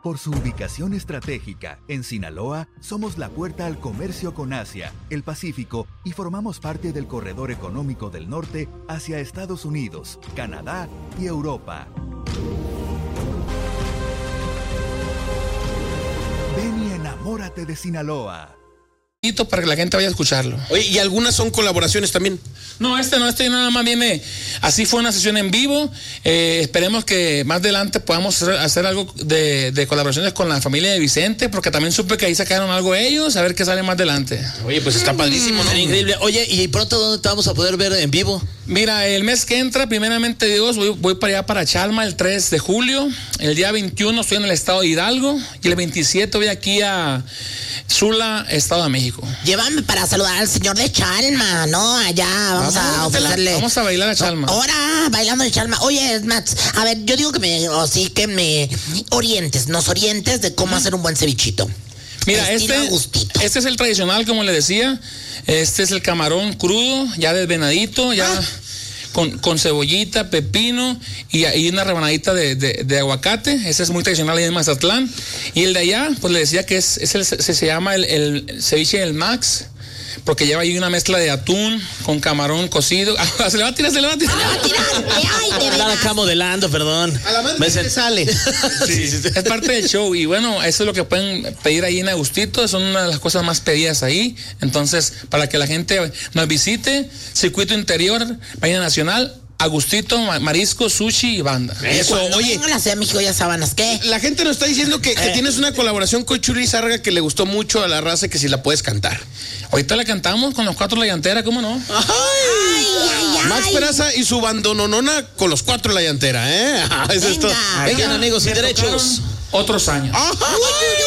Por su ubicación estratégica, en Sinaloa, somos la puerta al comercio con Asia, el Pacífico y formamos parte del corredor económico del norte hacia Estados Unidos, Canadá y Europa. Ven y enamórate de Sinaloa. Para que la gente vaya a escucharlo. Oye, ¿y algunas son colaboraciones también? No, este nada más viene, así fue una sesión en vivo. Esperemos que más adelante podamos hacer algo de colaboraciones con la familia de Vicente, porque también supe que ahí sacaron algo ellos, a ver qué sale más adelante. Oye, pues está padrísimo, ¿no? Increíble. Oye, ¿y pronto dónde te vamos a poder ver en vivo? Mira, el mes que entra, primeramente Dios, voy para allá, para Chalma, el 3 de julio. El día 21 estoy en el estado de Hidalgo y el 27 voy aquí a Sula, Estado de México. Llévame para saludar al señor de Chalma, ¿no? Allá vamos a ofrecerle. Vamos a bailar a Chalma. Ahora, bailando de Chalma. Oye, Max, a ver, yo digo que me nos orientes de cómo hacer un buen cevichito. Mira, este es el tradicional, como le decía. Este es el camarón crudo, ya desvenadito, ya con cebollita, pepino y una rebanadita de aguacate. Ese es muy tradicional ahí en Mazatlán. Y el de allá, pues le decía que se llama el ceviche del Max, porque lleva ahí una mezcla de atún con camarón cocido. Se le va a tirar. Andar acá modelando, perdón. A la mano se sale. Sí. Es parte del show. Y bueno, eso es lo que pueden pedir ahí en Agustito. Son una de las cosas más pedidas ahí. Entonces, para que la gente nos visite, Circuito Interior, Bahía Nacional, Agustito, marisco, sushi y banda. Eso, oye. No la sé, mijo, ya sabanas, ¿qué? La gente nos está diciendo que tienes una colaboración con Churi Zárraga que le gustó mucho a la raza, que si la puedes cantar. Ahorita la cantamos con los 4 La Llantera, ¿cómo no? Ay. Max Peraza y su bandononona con los 4 La Llantera, ¿eh? Venga. Vengan, amigos, sin derechos. Otros años. Ay.